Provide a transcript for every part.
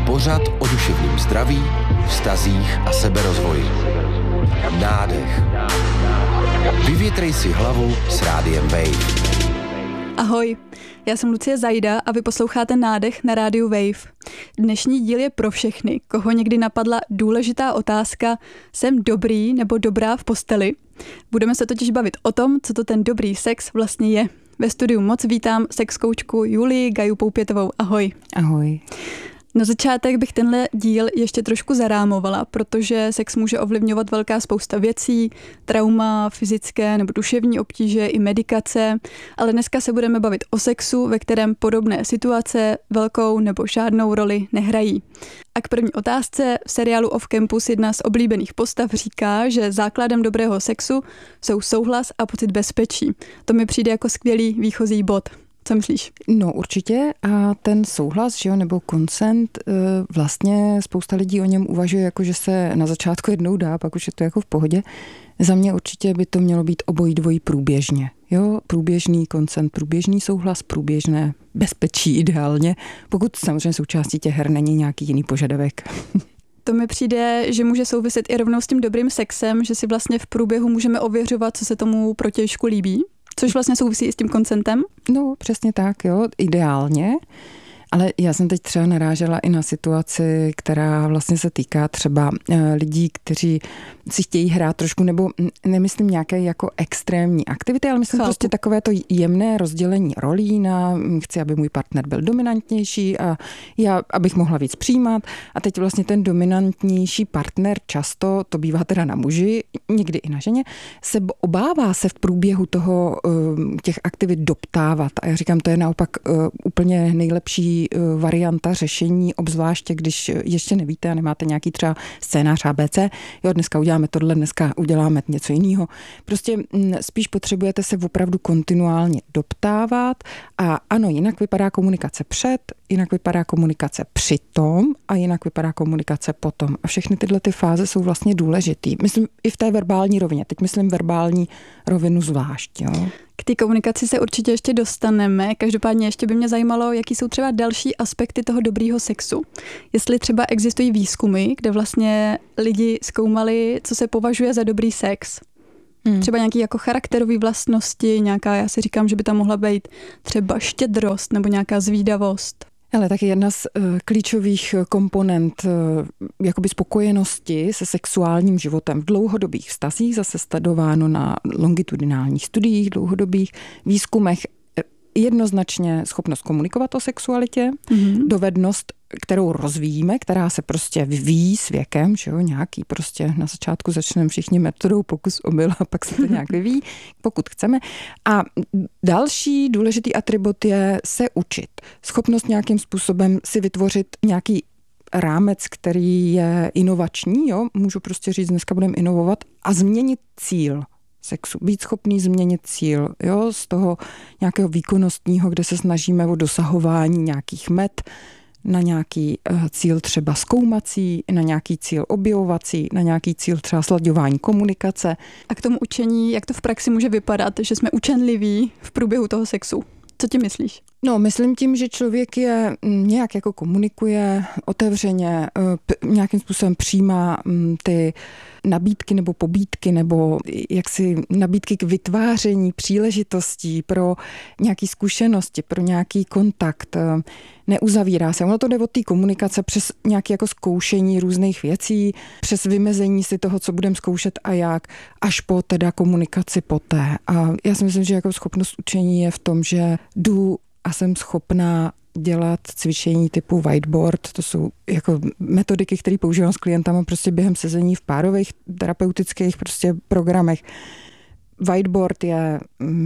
Pořad o duševním zdraví, vztazích a seberozvoji. Nádech. Vyvětrej si hlavu s Rádiem Wave. Ahoj, já jsem Lucie Zajda a vy posloucháte Nádech na rádiu Wave. Dnešní díl je pro všechny, koho někdy napadla důležitá otázka: jsem dobrý nebo dobrá v posteli? Budeme se totiž bavit o tom, co to ten dobrý sex vlastně je. Ve studiu moc vítám sexkoučku Julii Gaju Poupětovou. Ahoj. Ahoj. Na začátek bych tenhle díl ještě trošku zarámovala, protože sex může ovlivňovat velká spousta věcí, trauma, fyzické nebo duševní obtíže i medikace, ale dneska se budeme bavit o sexu, ve kterém podobné situace velkou nebo žádnou roli nehrají. A k první otázce, v seriálu Off Campus jedna z oblíbených postav říká, že základem dobrého sexu jsou souhlas a pocit bezpečí. To mi přijde jako skvělý výchozí bod. Co myslíš? No určitě, a ten souhlas, že jo, nebo consent, vlastně spousta lidí o něm uvažuje, jako že se na začátku jednou dá, pak už je to jako v pohodě. Za mě určitě by to mělo být obojí dvojí průběžně. Jo, průběžný consent, průběžný souhlas, průběžné bezpečí ideálně, pokud samozřejmě součástí těch her není nějaký jiný požadavek. To mi přijde, že může souviset i rovnou s tím dobrým sexem, že si vlastně v průběhu můžeme ověřovat, co se tomu protějšku líbí. Což vlastně souvisí i s tím koncentem? No, přesně tak, jo, ideálně. Ale já jsem teď třeba narážela i na situaci, která vlastně se týká třeba lidí, kteří si chtějí hrát trošku, nebo nemyslím nějaké jako extrémní aktivity, ale myslím prostě takové to jemné rozdělení rolí na chci, aby můj partner byl dominantnější a já, abych mohla víc přijímat. A teď vlastně ten dominantnější partner často, to bývá teda na muži, někdy i na ženě, se obává se v průběhu toho těch aktivit doptávat. A já říkám, to je naopak úplně nejlepší varianta řešení, obzvláště když ještě nevíte a nemáte nějaký třeba scénář ABC, jo, dneska uděláme tohle, dneska uděláme něco jiného. Prostě spíš potřebujete se opravdu kontinuálně doptávat a ano, jinak vypadá komunikace před, jinak vypadá komunikace přitom a jinak vypadá komunikace potom. A všechny tyhle ty fáze jsou vlastně důležitý. Myslím i v té verbální rovině. Teď myslím verbální rovinu zvlášť, jo. K té komunikaci se určitě ještě dostaneme. Každopádně ještě by mě zajímalo, jaký jsou třeba další aspekty toho dobrýho sexu. Jestli třeba existují výzkumy, kde vlastně lidi zkoumali, co se považuje za dobrý sex. Třeba nějaký jako charakterový vlastnosti, nějaká, já si říkám, že by tam mohla být třeba štědrost nebo nějaká zvídavost. Ale taky jedna z klíčových komponent jakoby spokojenosti se sexuálním životem v dlouhodobých vztazích, zase sledováno na longitudinálních studiích, dlouhodobých výzkumech, jednoznačně schopnost komunikovat o sexualitě, dovednost, kterou rozvíjíme, která se prostě vyvíjí s věkem, že jo, nějaký prostě na začátku začneme všichni metodou pokus omyl a pak se to nějak vyvíjí, pokud chceme. A další důležitý atribut je se učit. Schopnost nějakým způsobem si vytvořit nějaký rámec, který je inovační, jo, můžu prostě říct, dneska budeme inovovat a změnit cíl sexu, být schopný změnit cíl, jo, z toho nějakého výkonnostního, kde se snažíme o dosahování nějakých met, na nějaký cíl třeba zkoumací, na nějaký cíl objevovací, na nějaký cíl třeba slaďování komunikace. A k tomu učení, jak to v praxi může vypadat, že jsme učenliví v průběhu toho sexu? Co ti myslíš? No, myslím tím, že člověk je nějak jako komunikuje otevřeně, nějakým způsobem přijímá ty nabídky nebo pobídky nebo jaksi nabídky k vytváření příležitostí pro nějaké zkušenosti, pro nějaký kontakt. Neuzavírá se. Ono to jde od té komunikace přes nějaké jako zkoušení různých věcí, přes vymezení si toho, co budeme zkoušet a jak, až po teda komunikaci poté. A já si myslím, že jako schopnost učení je v tom, že jdu a jsem schopná dělat cvičení typu whiteboard, to jsou jako metodiky, které používám s klientama prostě během sezení v párových terapeutických prostě programech. Whiteboard je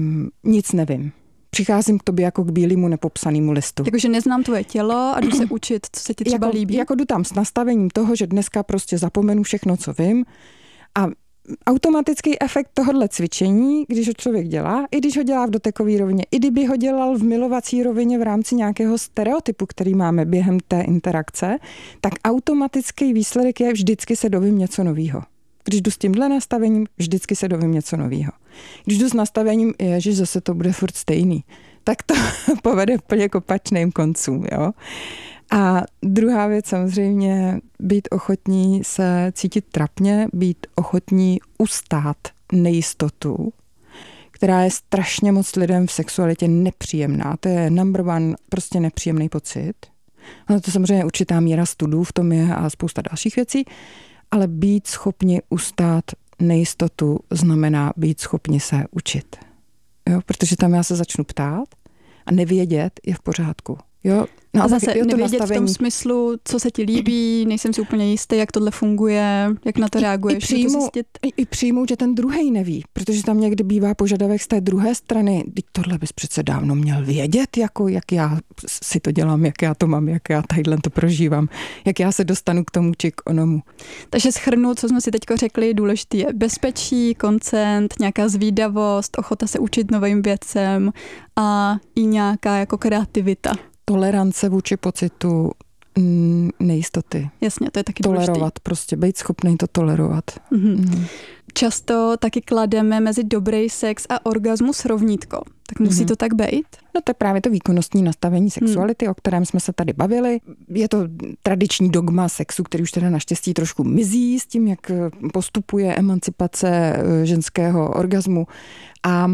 nic nevím. Přicházím k tobě jako k bílému nepopsanému listu. Jakože neznám tvoje tělo a jdu se učit, co se ti třeba líbí. Jako jdu tam s nastavením toho, že dneska prostě zapomenu všechno, co vím a automatický efekt tohohle cvičení, když ho člověk dělá, i když ho dělá v dotekové rovině, i kdyby ho dělal v milovací rovině v rámci nějakého stereotypu, který máme během té interakce, tak automatický výsledek je vždycky se dovím něco novýho. Když jdu s tímhle nastavením, vždycky se dovím něco novýho. Když jdu s nastavením, ježiš, zase to bude furt stejný, tak to povede úplně k opačným koncům, jo. A druhá věc samozřejmě být ochotní se cítit trapně, být ochotní ustát nejistotu, která je strašně moc lidem v sexualitě nepříjemná. To je number one, prostě nepříjemný pocit. No to samozřejmě určitá míra studů v tom je a spousta dalších věcí, ale být schopni ustát nejistotu znamená být schopni se učit. Jo, protože tam já se začnu ptát a nevědět je v pořádku. Jo, no a zase nevědět v tom smyslu, co se ti líbí, nejsem si úplně jistý, jak tohle funguje, jak na to reaguješ. I přijmout, že ten druhej neví, protože tam někdy bývá požadavek z té druhé strany. Teď tohle bys přece dávno měl vědět, jako jak já si to dělám, jak já to mám, jak já tadyhle to prožívám, jak já se dostanu k tomu či k onomu. Takže shrnu, co jsme si teďko řekli, důležitý je bezpečí, koncent, nějaká zvídavost, ochota se učit novým věcem a i nějaká jako kreativita. Tolerance vůči pocitu nejistoty. Jasně, to je taky tolerovat, důležitý. Prostě být schopný to tolerovat. Často taky klademe mezi dobrý sex a orgasmus rovnítko. Tak musí to tak být? No to je právě to výkonnostní nastavení sexuality, o kterém jsme se tady bavili. Je to tradiční dogma sexu, který už teda naštěstí trošku mizí s tím, jak postupuje emancipace ženského orgasmu. A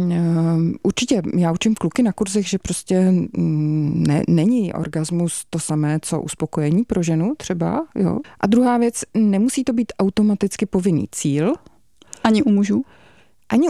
určitě já učím kluky na kurzech, že prostě není orgasmus to samé, co uspokojení pro ženu třeba. Jo. A druhá věc, nemusí to být automaticky povinný cíl. Ani u mužů? Ani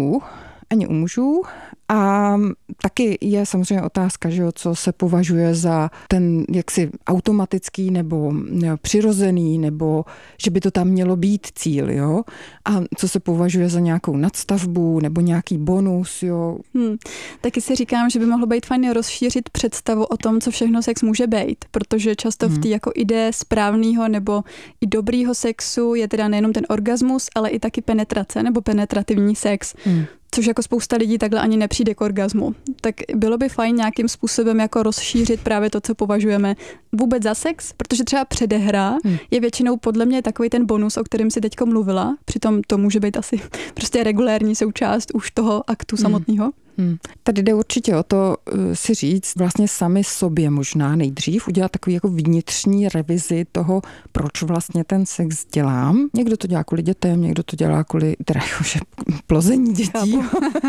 u mužů. A taky je samozřejmě otázka, že jo, co se považuje za ten jaksi automatický nebo přirozený, nebo že by to tam mělo být cíl, jo. A co se považuje za nějakou nadstavbu nebo nějaký bonus, jo. Taky si říkám, že by mohlo být fajn rozšířit představu o tom, co všechno sex může být, protože často v té jako ideje správného nebo i dobrýho sexu je teda nejenom ten orgasmus, ale i taky penetrace nebo penetrativní sex. Což jako spousta lidí takhle ani nepřijde k orgazmu. Tak bylo by fajn nějakým způsobem jako rozšířit právě to, co považujeme vůbec za sex, protože třeba předehra je většinou podle mě takový ten bonus, o kterém si teďko mluvila, přitom to může být asi prostě regulérní součást už toho aktu samotného. Tady jde určitě o to si říct vlastně sami sobě možná nejdřív, udělat takový jako vnitřní revizi toho, proč vlastně ten sex dělám. Někdo to dělá kvůli dětem, někdo to dělá kvůli teda jakože plození dětí.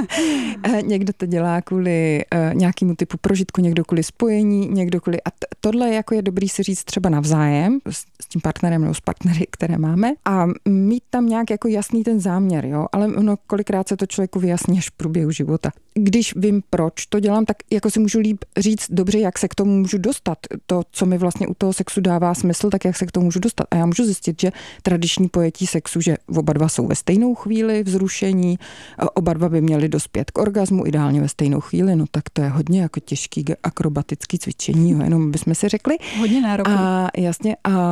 Někdo to dělá kvůli nějakému typu prožitku, někdo kvůli spojení, někdo kvůli... A tohle jako je dobrý si říct třeba navzájem s tím partnerem nebo s partnery, které máme a mít tam nějak jako jasný ten záměr, jo, ale ono kolikrát se to člověku vyjasní až v průběhu života. Když vím, proč to dělám, tak jako si můžu líp říct dobře, jak se k tomu můžu dostat. To, co mi vlastně u toho sexu dává smysl, tak jak se k tomu můžu dostat. A já můžu zjistit, že tradiční pojetí sexu, že oba dva jsou ve stejnou chvíli vzrušení, oba dva by měli dospět k orgazmu, ideálně ve stejnou chvíli, no tak to je hodně jako těžký akrobatický cvičení, jo, jenom bychom si řekli. Hodně nároku. A jasně,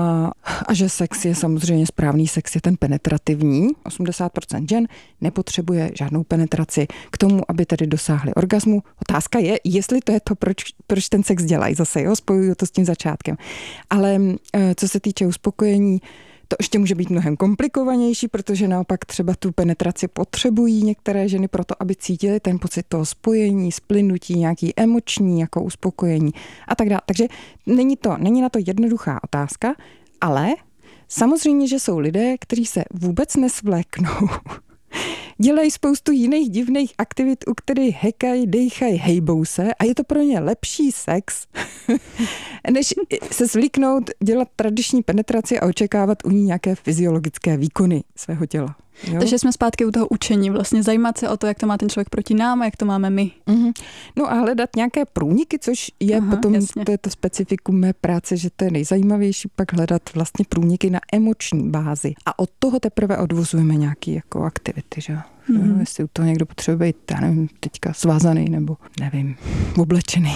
a že sex je samozřejmě správný sex je ten penetrativní. 80% žen nepotřebuje žádnou penetraci k tomu, aby tedy dosáhli orgazmu. Otázka je, jestli to je to, proč ten sex dělají zase, jo, spojuju to s tím začátkem. Ale co se týče uspokojení, to ještě může být mnohem komplikovanější, protože naopak třeba tu penetraci potřebují některé ženy proto, aby cítily ten pocit toho spojení, splynutí, nějaký emoční jako uspokojení a tak dále. Takže není na to jednoduchá otázka, ale samozřejmě, že jsou lidé, kteří se vůbec nesvléknou. Dělají spoustu jiných divných aktivit, u kterých hekají, dejchají, hejbou se a je to pro ně lepší sex, než se svlíknout, dělat tradiční penetraci a očekávat u ní nějaké fyziologické výkony svého těla. Jo? Takže jsme zpátky u toho učení, vlastně zajímat se o to, jak to má ten člověk proti nám a jak to máme my. No a hledat nějaké průniky, což je potom, to je to specifikum mé práce, že to je nejzajímavější, pak hledat vlastně průniky na emoční bázi. A od toho teprve odvozujeme nějaké jako aktivity, že? Jestli u toho někdo potřebuje být, já nevím, teďka svázaný nebo, nevím, oblečený.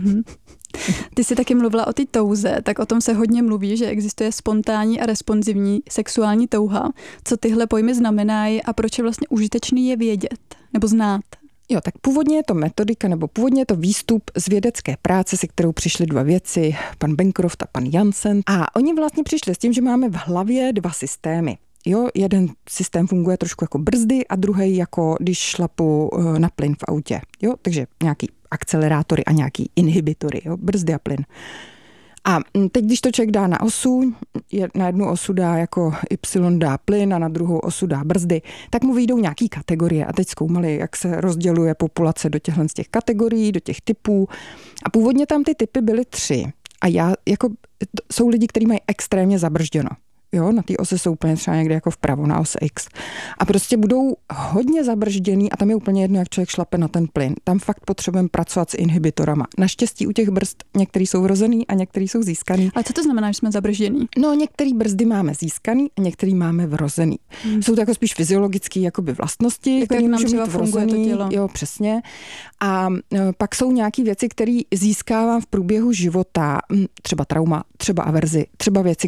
Ty jsi taky mluvila o té touze, tak o tom se hodně mluví, že existuje spontánní a responsivní sexuální touha. Co tyhle pojmy znamenají a proč je vlastně užitečný je vědět nebo znát? Jo, tak původně je to metodika nebo původně je to výstup z vědecké práce, se kterou přišli dva vědci, pan Bancroft a pan Jansen. A oni vlastně přišli s tím, že máme v hlavě dva systémy. Jo, jeden systém funguje trošku jako brzdy a druhý jako když šlapu na plyn v autě. Jo, takže nějaký akcelerátory a nějaký inhibitory, jo, brzdy a plyn. A teď, když to člověk dá na osu, na jednu osu dá jako Y dá plyn a na druhou osu dá brzdy, tak mu vyjdou nějaký kategorie. A teď zkoumali, jak se rozděluje populace do z těch kategorií, do těch typů. A původně tam ty typy byly 3. A jsou lidi, kteří mají extrémně zabržděno. Jo, na té ose jsou úplně třeba někde jako vpravo na ose X. A prostě budou hodně zabržděný a tam je úplně jedno, jak člověk šlape na ten plyn. Tam fakt potřebujeme pracovat s inhibitorama. Naštěstí u těch brzd některý jsou vrozený a některý jsou získaný. A co to znamená, že jsme zabržděný? No, některý brzdy máme získaný a některý máme vrozený. Jsou to jako spíš fyziologické jakoby vlastnosti, které můžou mít vrozený. To tělo. Jo, přesně. A pak jsou nějaké věci, které získávám v průběhu života, třeba trauma, třeba averzi, třeba věci,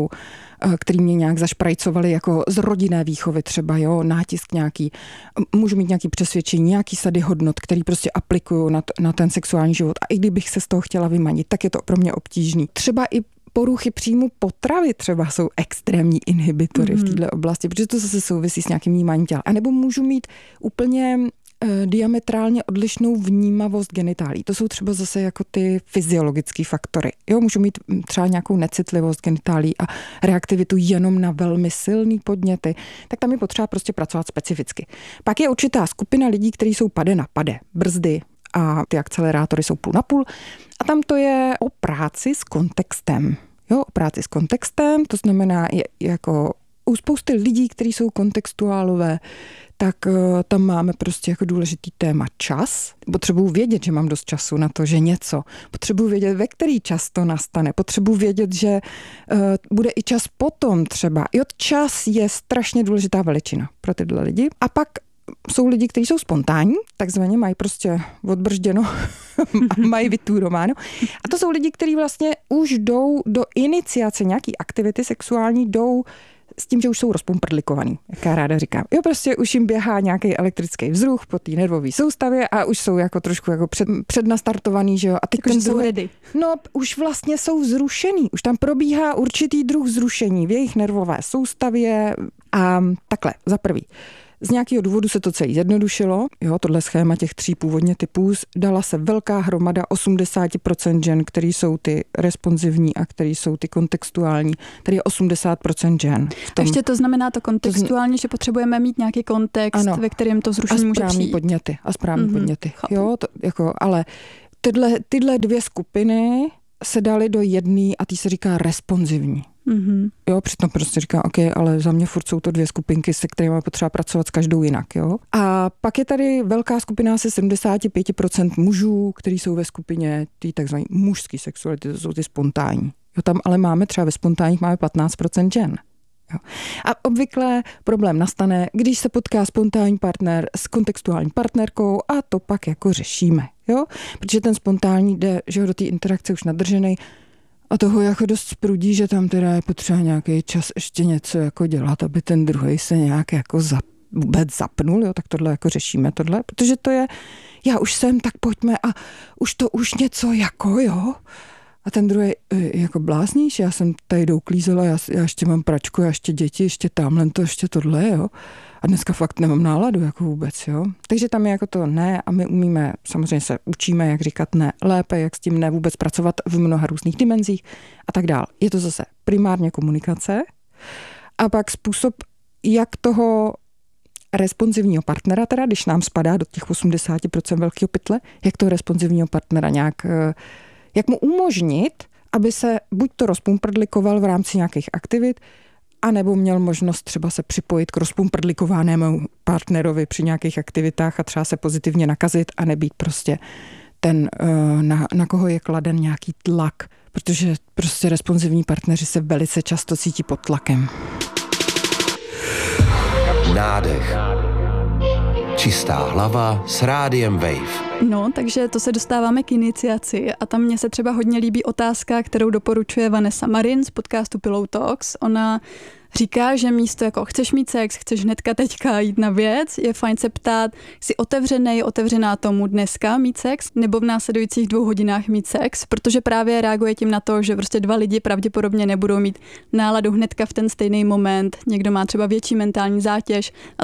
který mě nějak zašprajcovaly jako z rodinné výchovy třeba, jo, nátisk nějaký, můžu mít nějaký přesvědčení, nějaký sady hodnot, který prostě aplikuju na ten sexuální život a i kdybych se z toho chtěla vymanit, tak je to pro mě obtížný. Třeba i poruchy příjmu potravy třeba jsou extrémní inhibitory v této oblasti, protože to zase souvisí s nějakým vnímáním těla. A nebo můžu mít úplně diametrálně odlišnou vnímavost genitálí. To jsou třeba zase jako ty fyziologické faktory. Jo, můžu mít třeba nějakou necitlivost genitálí a reaktivitu jenom na velmi silný podněty, tak tam je potřeba prostě pracovat specificky. Pak je určitá skupina lidí, kteří jsou pade na pade, brzdy a ty akcelerátory jsou půl na půl. A tam to je o práci s kontextem. Jo, o práci s kontextem, to znamená jako u spousty lidí, kteří jsou kontextuálové, tak tam máme prostě jako důležitý téma čas. Potřebuji vědět, že mám dost času na to, že něco. Potřebuji vědět, ve který čas to nastane. Potřebuji vědět, že bude i čas potom třeba. I čas je strašně důležitá veličina pro tyhle lidi. A pak jsou lidi, kteří jsou spontánní, takzvaně mají prostě odbržděno a mají vytúrováno. A to jsou lidi, kteří vlastně už jdou do iniciace nějaký aktivity sexuální, jdou s tím, že už jsou rozpumprdlikovaný, jak já ráda říkám. Jo, prostě už jim běhá nějaký elektrický vzruch po té nervové soustavě a už jsou jako trošku jako přednastartovaný, že jo. A teď ten druhý, no, už vlastně jsou vzrušený. Už tam probíhá určitý druh vzrušení v jejich nervové soustavě a takhle, za prvý. Z nějakého důvodu se to celé zjednodušilo. Jo, tohle schéma těch 3 původně typů, dala se velká hromada 80% žen, který jsou ty responsivní a který jsou ty kontextuální. Tady je 80% žen. A ještě to znamená to kontextuální, že potřebujeme mít nějaký kontext, ano, ve kterém to vzrušení může přijít. A správný podněty. Jo, to, jako, ale tyhle 2 skupiny se daly do jedné a ty se říká responsivní. Jo, přitom prostě říká, OK, ale za mě furt jsou to 2 skupinky, se kterými je potřeba pracovat s každou jinak, jo. A pak je tady velká skupina asi 75% mužů, kteří jsou ve skupině té takzvané mužské sexuality, to jsou ty spontánní. Jo, tam ale máme třeba ve spontánních máme 15% žen. Jo. A obvykle problém nastane, když se potká spontánní partner s kontextuální partnerkou a to pak jako řešíme, jo. Protože ten spontánní jde, že ho do té interakce už nadržený, a toho jako dost sprudí, že tam teda je potřeba nějaký čas ještě něco jako dělat, aby ten druhý se nějak jako vůbec zapnul, jo, tak tohle jako řešíme tohle, protože to je, já už jsem, tak pojďme a už něco jako, jo. A ten druhý, jako blázníš, já jsem tady douklízela, já ještě mám pračku, já ještě děti, ještě tamhle to, ještě tohle, jo. A dneska fakt nemám náladu, jako vůbec, jo. Takže tam je jako to ne a my umíme, samozřejmě se učíme, jak říkat ne lépe, jak s tím ne vůbec pracovat v mnoha různých dimenzích a tak dál. Je to zase primárně komunikace a pak způsob, jak toho responsivního partnera, teda když nám spadá do těch 80% velkého pytle, jak toho responsivního partnera nějak, jak mu umožnit, aby se buď to rozpumprdlikoval v rámci nějakých aktivit, a nebo měl možnost třeba se připojit k rozpumprdlikovanému partnerovi při nějakých aktivitách a třeba se pozitivně nakazit a nebýt prostě ten, na koho je kladen nějaký tlak, protože prostě responsivní partneři se velice často cítí pod tlakem. Nádech. Čistá hlava s rádiem Wave. No, takže to se dostáváme k iniciaci a tam mně se třeba hodně líbí otázka, kterou doporučuje Vanessa Marin z podcastu Pillow Talks. Ona říká, že místo jako chceš mít sex, chceš hnedka teďka jít na věc, je fajn se ptát, jsi otevřená tomu dneska mít sex nebo v následujících 2 hodinách mít sex, protože právě reaguje tím na to, že prostě 2 lidi pravděpodobně nebudou mít náladu hnedka v ten stejný moment, někdo má třeba větší mentální zátěž a tak.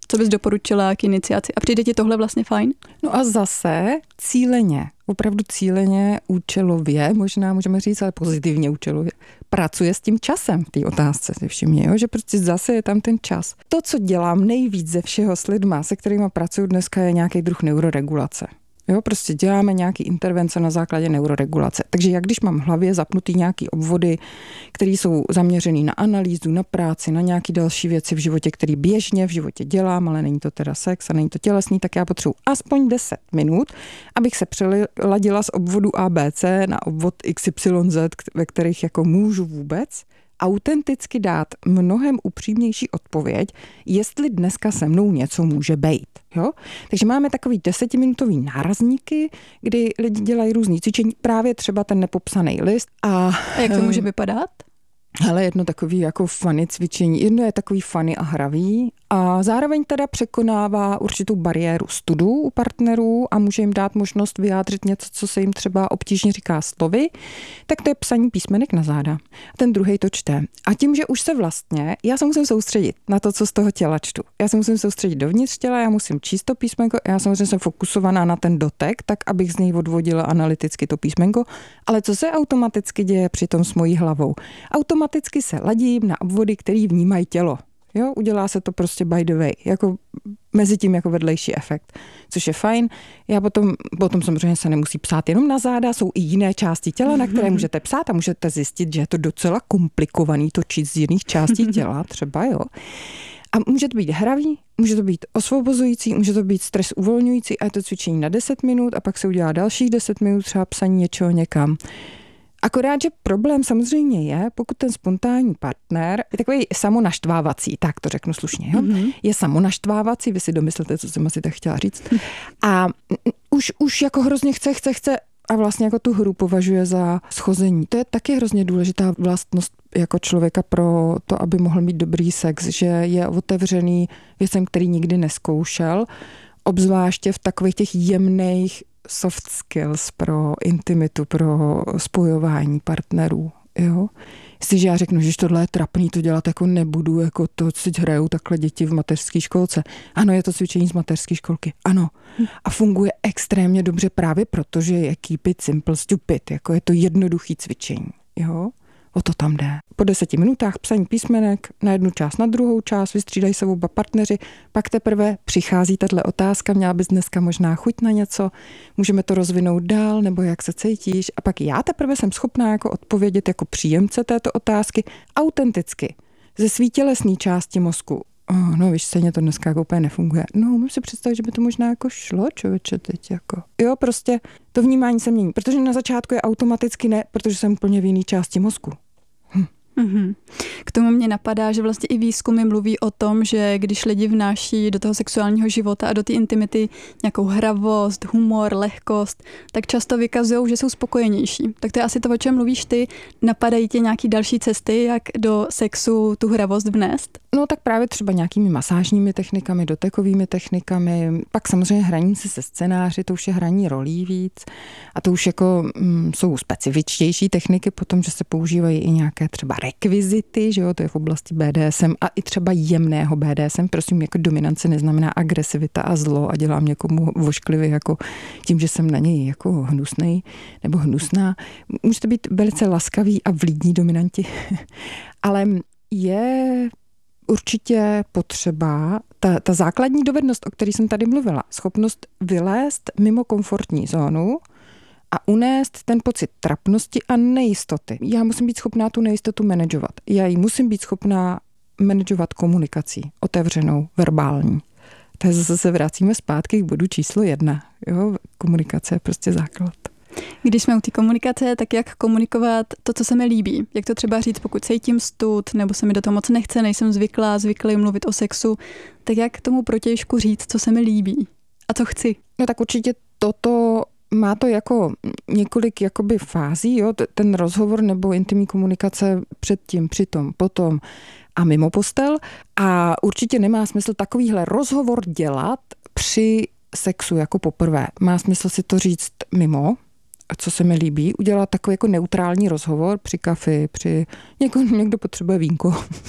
Co bys doporučila k iniciaci? A přijde ti tohle vlastně fajn? No a zase cíleně, opravdu cíleně, účelově, možná můžeme říct, ale pozitivně účelově, pracuje s tím časem v té otázce, si všimně, jo? Že prostě zase je tam ten čas. To, co dělám nejvíc ze všeho s lidma, se kterými pracuju dneska, je nějaký druh neuroregulace. Jo, prostě děláme nějaký intervence na základě neuroregulace. Takže jak když mám v hlavě zapnutý nějaký obvody, které jsou zaměřený na analýzu, na práci, na nějaké další věci v životě, které běžně v životě dělám, ale není to teda sex a není to tělesný, tak já potřebuji aspoň 10 minut, abych se přeladila z obvodu ABC na obvod XYZ, ve kterých jako můžu vůbec autenticky dát mnohem upřímnější odpověď, jestli dneska se mnou něco může bejt. Jo? Takže máme takový 10minutový nárazníky, kdy lidi dělají různý cvičení, právě třeba ten nepopsaný list. A jak to může vypadat? Ale jedno takový jako funny cvičení, jedno je takový funny a hravý a zároveň teda překonává určitou bariéru studu u partnerů a může jim dát možnost vyjádřit něco, co se jim třeba obtížně říká slovy, tak to je psaní písmenek na záda. A ten druhej to čte. A tím, že už se vlastně, já se musím soustředit na to, co z toho těla čtu. Já se musím soustředit dovnitř těla, já musím číst to písmenko, já samozřejmě jsem fokusovaná na ten dotek, tak abych z něj odvodila analyticky to písmenko, ale co se automaticky děje přitom s mojí hlavou? Automaticky se ladím na obvody, který vnímají tělo. Jo, udělá se to prostě by the way, jako mezi tím jako vedlejší efekt, což je fajn. Já potom samozřejmě se nemusí psát jenom na záda, jsou i jiné části těla, na které můžete psát a můžete zjistit, že je to docela komplikovaný to číst z jiných částí těla, třeba jo. A může to být hravý, může to být osvobozující, může to být stres uvolňující a je to cvičení na 10 minut a pak se udělá dalších 10 minut třeba psaní něčeho někam. Akorát, že problém samozřejmě je, pokud ten spontánní partner je takový samonaštvávací, tak to řeknu slušně, jo? Je samonaštvávací, vy si domyslete, co jsem asi tak chtěla říct. A už jako hrozně chce a vlastně jako tu hru považuje za schození. To je taky hrozně důležitá vlastnost jako člověka pro to, aby mohl mít dobrý sex, že je otevřený věcem, který nikdy nezkoušel, obzvláště v takových těch jemných soft skills pro intimitu, pro spojování partnerů. Jo? Jestliže já řeknu, že tohle je trapný, to dělat jako nebudu, jako to si hrajou takhle děti v mateřské školce. Ano, je to cvičení z mateřské školky. Ano. A funguje extrémně dobře právě proto, že je keep it simple stupid. Jako je to jednoduchý cvičení. Jo? O to tam jde. Po 10 minutách psaní písmenek na jednu část, na druhou část, vystřídají se oba partneři, pak teprve přichází tato otázka, měla bys dneska možná chuť na něco, můžeme to rozvinout dál, nebo jak se cítíš, a pak já teprve jsem schopná jako odpovědět jako příjemce této otázky autenticky, ze svý tělesné části mozku. No víš, stejně to dneska jako úplně nefunguje. No, můžu si představit, že by to možná jako šlo, člověče, teď jako. Jo, prostě to vnímání se mění, protože na začátku je automaticky ne, protože jsem úplně v jiné části mozku. K tomu mě napadá, že vlastně i výzkumy mluví o tom, že když lidi vnáší do toho sexuálního života a do té intimity nějakou hravost, humor, lehkost, tak často vykazují, že jsou spokojenější. Tak to je asi to, o čem mluvíš ty. Napadají tě nějaký další cesty, jak do sexu tu hravost vnést? No tak právě třeba nějakými masážními technikami, dotekovými technikami, pak samozřejmě hraní se scénáři, to už je hraní rolí víc a to už jako jsou specifičtější techniky potom, že se používají i nějaké třeba rekvizity, že jo, to je v oblasti BDSM a i třeba jemného BDSM, prosím, jako dominance neznamená agresivita a zlo a dělám někomu vošklivě jako tím, že jsem na něj jako hnusnej nebo hnusná. Můžete být velice laskaví a vlídní dominanti, ale je určitě potřeba ta základní dovednost, o které jsem tady mluvila, schopnost vylézt mimo komfortní zónu a unést ten pocit trapnosti a nejistoty. Já musím být schopná tu nejistotu manažovat. Já ji musím být schopná manažovat komunikací, otevřenou, verbální. Takže zase se vracíme zpátky k bodu číslo 1. Jo? Komunikace je prostě základ. Když jsme u té komunikace, tak jak komunikovat to, co se mi líbí? Jak to třeba říct, pokud cítím stud, nebo se mi do toho moc nechce, nejsem zvyklý mluvit o sexu, tak jak tomu protějšku říct, co se mi líbí a co chci? No tak určitě toto má to jako několik jakoby fází, jo? Ten rozhovor nebo intimní komunikace předtím, přitom, potom a mimo postel. A určitě nemá smysl takovýhle rozhovor dělat při sexu jako poprvé. Má smysl si to říct mimo, co se mi líbí, udělat takový jako neutrální rozhovor při kafi, někdo potřebuje vínko,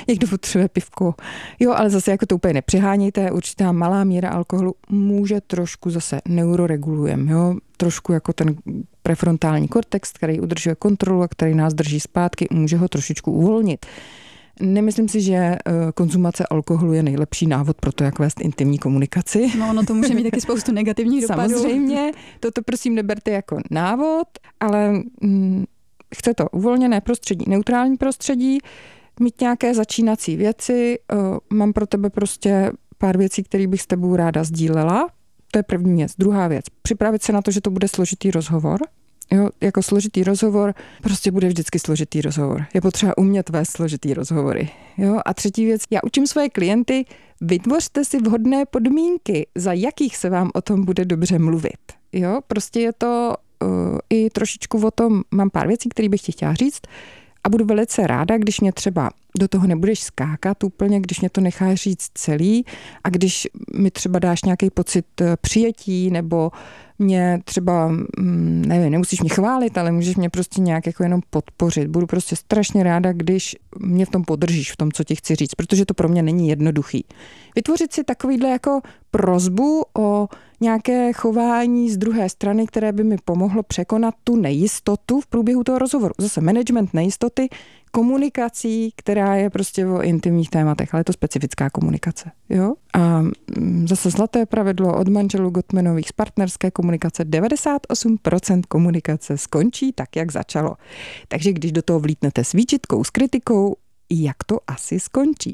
někdo potřebuje pivko. Jo, ale zase jako to úplně nepřehánějte, určitá malá míra alkoholu může trošku zase neuroregulujeme, jo, trošku jako ten prefrontální kortex, který udržuje kontrolu a který nás drží zpátky, může ho trošičku uvolnit. Nemyslím si, že konzumace alkoholu je nejlepší návod pro to, jak vést intimní komunikaci. No, ono to může mít taky spoustu negativních dopadů. Samozřejmě, toto prosím neberte jako návod, ale chce to uvolněné prostředí, neutrální prostředí, mít nějaké začínací věci. Mám pro tebe prostě pár věcí, které bych s tebou ráda sdílela. To je první věc. Druhá věc, připravit se na to, že to bude složitý rozhovor. Jo, jako složitý rozhovor, prostě bude vždycky složitý rozhovor. Je potřeba umět vést složitý rozhovory. Jo, a třetí věc, já učím svoje klienty, vytvořte si vhodné podmínky, za jakých se vám o tom bude dobře mluvit. Jo, prostě je to i trošičku o tom, mám pár věcí, které bych ti chtěla říct a budu velice ráda, když mě třeba do toho nebudeš skákat úplně, když mě to necháš říct celý a když mi třeba dáš nějaký pocit přijetí nebo mě třeba, nevím, nemusíš mě chválit, ale můžeš mě prostě nějak jako jenom podpořit. Budu prostě strašně ráda, když mě v tom podržíš, v tom, co ti chci říct, protože to pro mě není jednoduchý. Vytvořit si takovýhle jako prosbu o nějaké chování z druhé strany, které by mi pomohlo překonat tu nejistotu v průběhu toho rozhovoru. Zase management nejistoty, komunikací, která je prostě o intimních tématech, ale je to specifická komunikace. Jo? A zase zlaté pravidlo od manželů Gottmanových z partnerské komunikace, 98% komunikace skončí tak, jak začalo. Takže když do toho vlítnete s výčitkou, s kritikou, jak to asi skončí?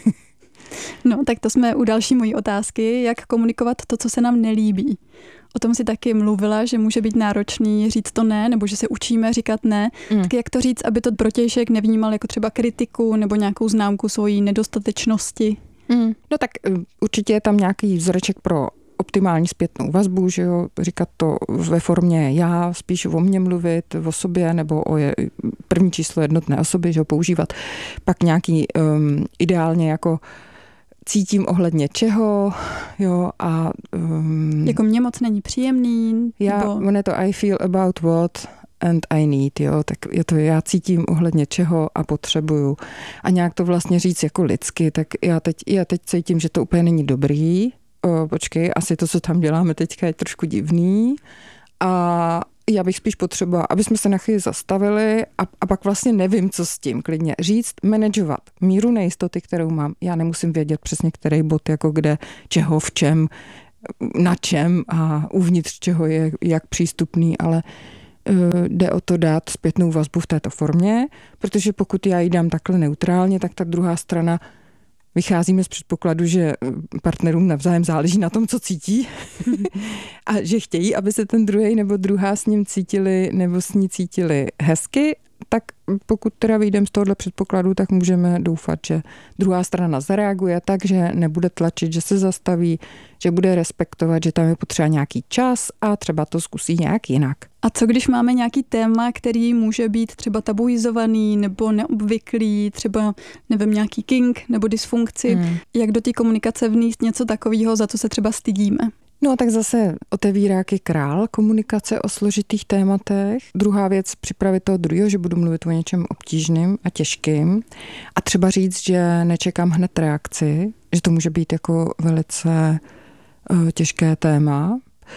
No, tak to jsme u další mojí otázky, jak komunikovat to, co se nám nelíbí. O tom si taky mluvila, že může být náročný říct to ne, nebo že se učíme říkat ne. Tak jak to říct, aby to protějšek nevnímal jako třeba kritiku nebo nějakou známku svojí nedostatečnosti? No tak určitě je tam nějaký vzoreček pro optimální zpětnou vazbu, že jo, říkat to ve formě já, spíš o mně mluvit, o sobě, nebo o první číslo jednotné osoby, že ho používat. Pak nějaký ideálně jako cítím ohledně čeho, jo, a jako mě moc není příjemný. On je to I feel about what and I need, jo, tak je to já cítím ohledně čeho a potřebuju. A nějak to vlastně říct jako lidsky, tak já teď cítím, že to úplně není dobrý. Počkej, asi to, co tam děláme teďka, je trošku divný. A já bych spíš potřebovala, aby jsme se na chvíli zastavili a pak vlastně nevím, co s tím klidně říct, manažovat míru nejistoty, kterou mám. Já nemusím vědět přesně, který bod, jako kde, čeho, v čem, na čem a uvnitř čeho je jak přístupný, ale jde o to dát zpětnou vazbu v této formě, protože pokud já ji dám takhle neutrálně, tak ta druhá strana vycházíme z předpokladu, že partnerům navzájem záleží na tom, co cítí a že chtějí, aby se ten druhý nebo druhá s ním cítili nebo s ní cítili hezky, tak pokud teda vyjdeme z tohohle předpokladu, tak můžeme doufat, že druhá strana zareaguje tak, že nebude tlačit, že se zastaví, že bude respektovat, že tam je potřeba nějaký čas a třeba to zkusí nějak jinak. A co když máme nějaký téma, který může být třeba tabuizovaný nebo neobvyklý, třeba nevím, nějaký kink nebo dysfunkci, jak do té komunikace vnést něco takového, za co se třeba stydíme? No tak zase otevírák je král komunikace o složitých tématech. Druhá věc, připravit toho druhého, že budu mluvit o něčem obtížným a těžkým. A třeba říct, že nečekám hned reakci, že to může být jako velice těžké téma.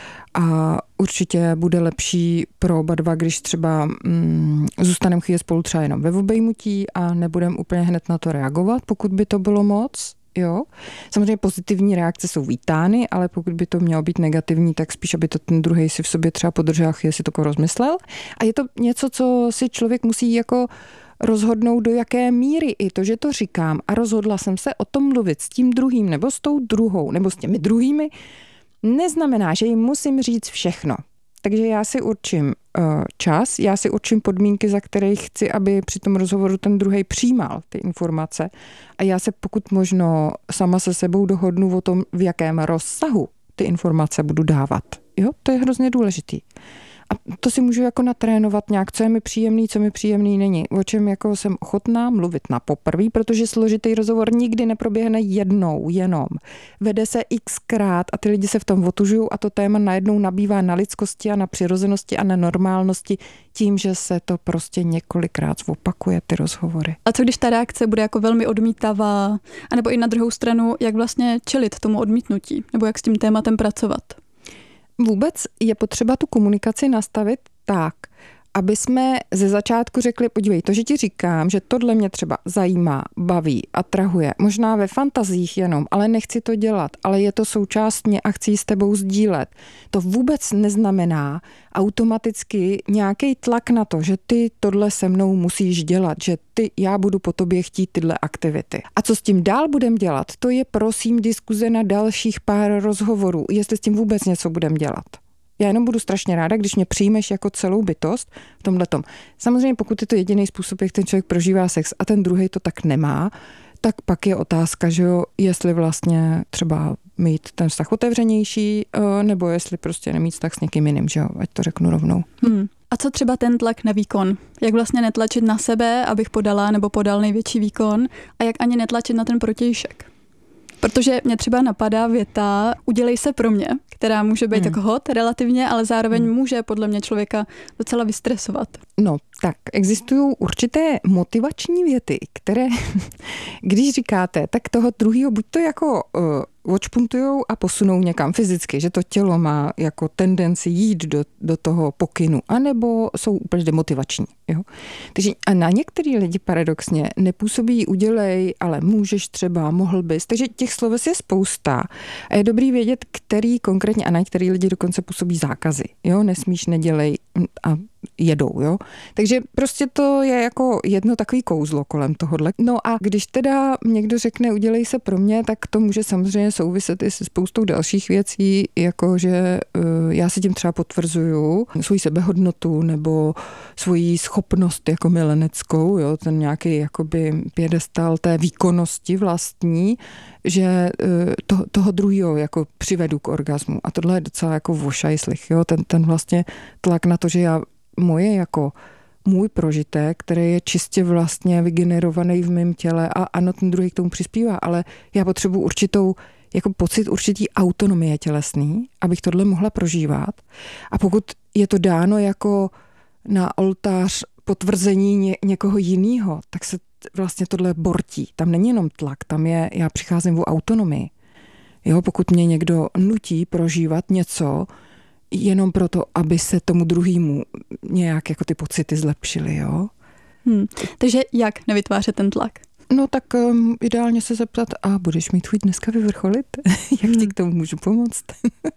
A určitě bude lepší pro oba dva, když třeba zůstaneme chvíli spolu třeba jenom ve obejmutí a nebudeme úplně hned na to reagovat, pokud by to bylo moc. Jo. Samozřejmě pozitivní reakce jsou vítány, ale pokud by to mělo být negativní, tak spíš, aby to ten druhý si v sobě třeba podržel, chvíli si to rozmyslel. A je to něco, co si člověk musí jako rozhodnout, do jaké míry i to, že to říkám a rozhodla jsem se o tom mluvit s tím druhým nebo s tou druhou nebo s těmi druhými, neznamená, že jim musím říct všechno. Takže já si určím čas, já si určím podmínky, za které chci, aby při tom rozhovoru ten druhý přijímal ty informace. A já se pokud možno sama se sebou dohodnu o tom, v jakém rozsahu ty informace budu dávat. Jo, to je hrozně důležitý. A to si můžu jako natrénovat nějak, co je mi příjemný, co mi příjemný není. O čem jako jsem ochotná mluvit na poprví, protože složitý rozhovor nikdy neproběhne jednou jenom. Vede se xkrát a ty lidi se v tom otužují a to téma najednou nabývá na lidskosti a na přirozenosti a na normálnosti tím, že se to prostě několikrát opakuje, ty rozhovory. A co když ta reakce bude jako velmi odmítavá, anebo i na druhou stranu, jak vlastně čelit tomu odmítnutí, nebo jak s tím tématem pracovat? Vůbec je potřeba tu komunikaci nastavit tak, aby jsme ze začátku řekli, podívej, to, že ti říkám, že tohle mě třeba zajímá, baví, atrahuje, možná ve fantazích jenom, ale nechci to dělat, ale je to součást mě a chci ji s tebou sdílet. To vůbec neznamená automaticky nějaký tlak na to, že ty tohle se mnou musíš dělat, že já budu po tobě chtít tyhle aktivity. A co s tím dál budem dělat, to je prosím diskuze na dalších pár rozhovorů, jestli s tím vůbec něco budem dělat. Já jenom budu strašně ráda, když mě přijmeš jako celou bytost v tomhletom. Samozřejmě pokud je to jediný způsob, jak ten člověk prožívá sex a ten druhej to tak nemá, tak pak je otázka, že jo, jestli vlastně třeba mít ten vztah otevřenější, nebo jestli prostě nemít vztah s někým jiným, že jo, ať to řeknu rovnou. A co třeba ten tlak na výkon? Jak vlastně netlačit na sebe, abych podala nebo podal největší výkon a jak ani netlačit na ten protějšek? Protože mě třeba napadá věta udělej se pro mě, která může být jako hot relativně, ale zároveň může podle mě člověka docela vystresovat. No, tak existují určité motivační věty, které, když říkáte, tak toho druhého buď to jako odšpuntujou a posunou někam fyzicky, že to tělo má jako tendenci jít do toho pokynu, anebo jsou úplně demotivační. Jo? Takže a na některý lidi paradoxně nepůsobí udělej, ale můžeš třeba, mohl bys. Takže těch sloves je spousta a je dobrý vědět, který konkrétně a na některý lidi dokonce působí zákazy. Jo? Nesmíš, nedělej a jedou, jo. Takže prostě to je jako jedno takový kouzlo kolem tohohle. No a když teda někdo řekne udělej se pro mě, tak to může samozřejmě souviset i se spoustou dalších věcí, jako že já si tím třeba potvrzuju svoji sebehodnotu nebo svoji schopnost jako mileneckou, jo, ten nějaký jakoby piedestal té výkonnosti vlastní, že toho druhého jako přivedu k orgazmu. A tohle je docela jako vošajslich, jo, ten vlastně tlak na to, že moje jako můj prožitek, který je čistě vlastně vygenerovaný v mém těle a ano, ten druhý k tomu přispívá, ale já potřebuji určitou jako pocit určitý autonomie tělesný, abych tohle mohla prožívat. A pokud je to dáno jako na oltář potvrzení někoho jiného, tak se vlastně tohle bortí. Tam není jenom tlak, tam je, já přicházím o autonomii. Jo, pokud mě někdo nutí prožívat něco, jenom proto, aby se tomu druhému nějak jako ty pocity zlepšily, jo. Takže jak nevytvářet ten tlak? No tak ideálně se zeptat, a budeš mít chuť dneska vyvrcholit? Jak ti k tomu můžu pomoct?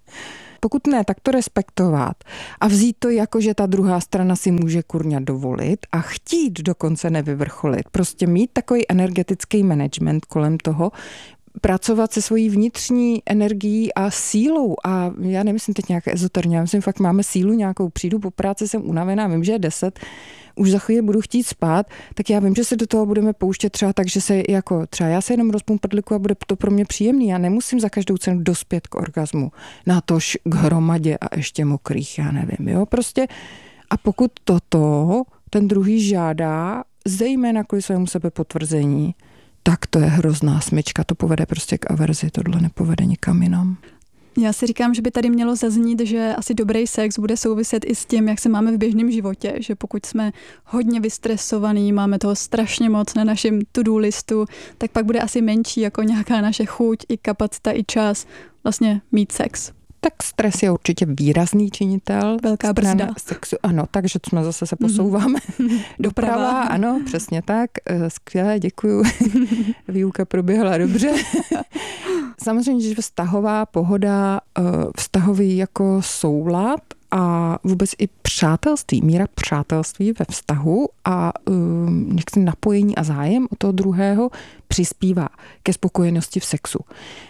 Pokud ne, tak to respektovat a vzít to jako, že ta druhá strana si může kurňa dovolit a chtít dokonce nevyvrcholit. Prostě mít takový energetický management kolem toho, pracovat se svojí vnitřní energií a sílou a já nemyslím teď nějaké ezoterně, já myslím fakt máme sílu nějakou, přijdu po práci, jsem unavená, vím, že je 10, už za chvíli budu chtít spát, tak já vím, že se do toho budeme pouštět třeba tak, že se jako třeba já se jenom rozpům prdliku a bude to pro mě příjemný, já nemusím za každou cenu dospět k orgazmu, natož k hromadě a ještě mokrých, já nevím, jo, prostě a pokud toto ten druhý žádá, zejména kvůli svému sebepotvrzení, tak to je hrozná smyčka, to povede prostě k averzi, tohle nepovede nikam jinam. Já si říkám, že by tady mělo zaznít, že asi dobrý sex bude souviset i s tím, jak se máme v běžném životě, že pokud jsme hodně vystresovaní, máme toho strašně moc na našem to-do listu, tak pak bude asi menší jako nějaká naše chuť, i kapacita, i čas vlastně mít sex. Tak stres je určitě výrazný činitel. Velká brzda. Sexu, ano, takže jsme zase se posouváme. Doprava, ano, přesně tak. Skvěle, děkuju. Výuka proběhla dobře. Samozřejmě, že vztahová pohoda, vztahový jako soulad a vůbec i přátelství, míra přátelství ve vztahu a někdy napojení a zájem od toho druhého přispívá ke spokojenosti v sexu.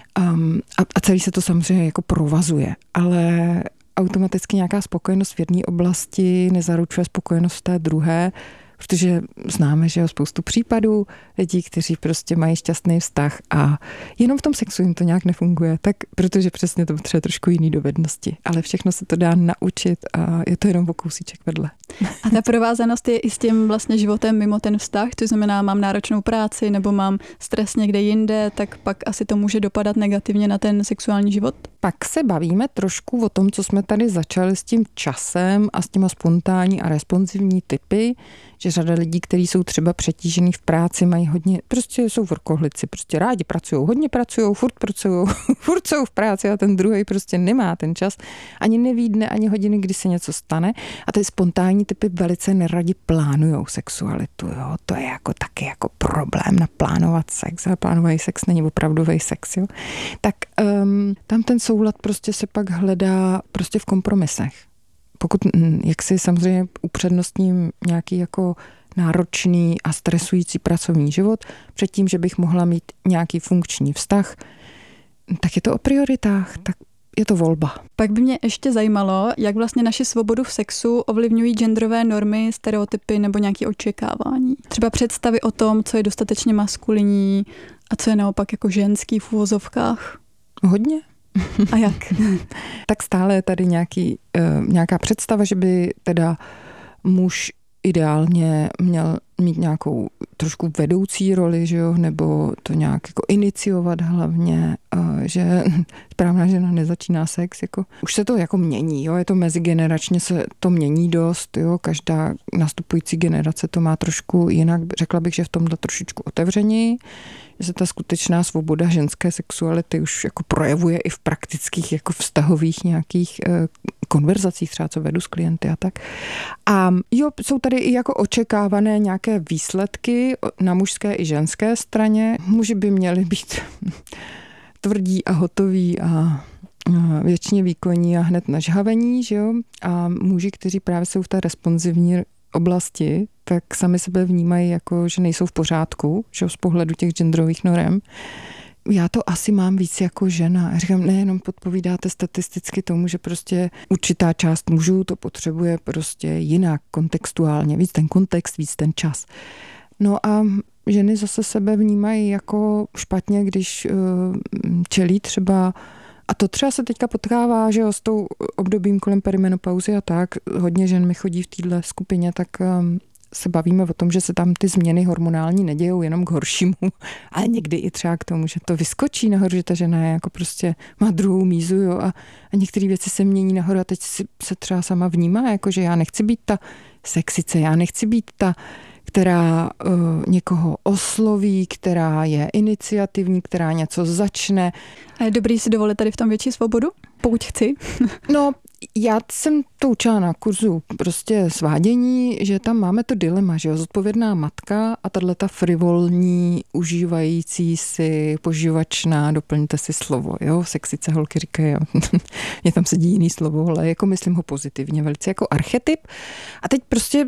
A celý se to samozřejmě jako provazuje, ale automaticky nějaká spokojenost v jedné oblasti nezaručuje spokojenost v té druhé, Protože známe, že jo, spoustu případů lidí, kteří prostě mají šťastný vztah a jenom v tom sexu jim to nějak nefunguje, tak protože přesně to potřebuje trošku jiný dovednosti. Ale všechno se to dá naučit a je to jenom o kousíček vedle. A ta provázanost je i s tím vlastně životem mimo ten vztah, to znamená, mám náročnou práci nebo mám stres někde jinde, tak pak asi to může dopadat negativně na ten sexuální život? Pak se bavíme trošku o tom, co jsme tady začali s tím časem a s těma spontánní a responsivní typy, že řada lidí, kteří jsou třeba přetížený v práci, mají hodně, prostě jsou workoholici, prostě rádi pracují, hodně pracují, furt jsou v práci a ten druhý prostě nemá ten čas, ani neví dne, ani hodiny, kdy se něco stane. A ty spontánní typy velice neradi plánujou sexualitu, jo. To je jako taky jako problém naplánovat sex, ale plánovaný sex není opravdový sex, jo. Tak tam ten soulad prostě se pak hledá prostě v kompromisech. Pokud jak si samozřejmě upřednostním nějaký jako náročný a stresující pracovní život, předtím, že bych mohla mít nějaký funkční vztah, tak je to o prioritách, tak je to volba. Pak by mě ještě zajímalo, jak vlastně naši svobodu v sexu ovlivňují genderové normy, stereotypy nebo nějaké očekávání. Třeba představy o tom, co je dostatečně maskulinní a co je naopak jako ženský v uvozovkách. Hodně. A jak? Tak stále je tady nějaká představa, že by teda muž ideálně měl mít nějakou trošku vedoucí roli, že jo, nebo to nějak jako iniciovat hlavně, že správná žena nezačíná sex, jako už se to jako mění, jo, je to mezigeneračně se to mění dost, jo, každá nastupující generace to má trošku jinak, řekla bych, že v tomhle trošičku otevření, že se ta skutečná svoboda ženské sexuality už jako projevuje i v praktických jako vztahových nějakých konverzacích, třeba co vedu s klienty a tak. A jo, jsou tady i jako očekávané nějaké výsledky na mužské i ženské straně. Muži by měli být tvrdí a hotoví a věčně výkonní a hned nažhavení, že jo? A muži, kteří právě jsou v té responsivní oblasti, tak sami sebe vnímají jako, že nejsou v pořádku, že z pohledu těch genderových norem. Já to asi mám víc jako žena. Já říkám, nejenom podpovídáte statisticky tomu, že prostě určitá část mužů to potřebuje prostě jinak, kontextuálně. Víc ten kontext, víc ten čas. No a ženy zase sebe vnímají jako špatně, když čelí třeba, a to třeba se teďka potkává, že jo, s tou obdobím kolem perimenopauzy a tak, hodně žen mi chodí v téhle skupině, tak se bavíme o tom, že se tam ty změny hormonální nedějou jenom k horšímu, ale někdy i třeba k tomu, že to vyskočí nahoru, že ta žena je jako prostě má druhou mízu, jo, a některé věci se mění nahoru a teď se třeba sama vnímá, jako že já nechci být ta sexice, já nechci být ta, která někoho osloví, která je iniciativní, která něco začne. A je dobrý si dovolit tady v tom větší svobodu, pokud chci? No, já jsem to učila na kurzu prostě svádění, že tam máme to dilema, že jo, zodpovědná matka a tato frivolní, užívající si, poživačná, doplňte si slovo, jo, sexice holky říkají, jo. Mně tam sedí jiný slovo, ale jako myslím ho pozitivně, velice jako archetyp. A teď prostě